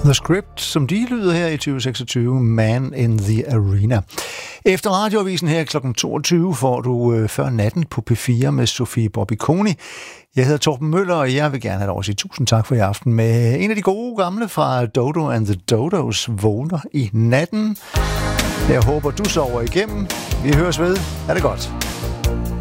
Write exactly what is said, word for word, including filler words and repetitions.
The Script, som de lyder her i tyve seksogtyve, Man in the Arena. Efter radioavisen her klokken toogtyve får du øh, Før natten på P fire med Sofie Bobbiconi. Jeg hedder Torben Møller, og jeg vil gerne have lov at sige tusind tak for i aften med en af de gode gamle fra Dodo and the Dodos, Vågner i natten. Jeg håber, du sover igennem. Vi høres ved. Er det godt?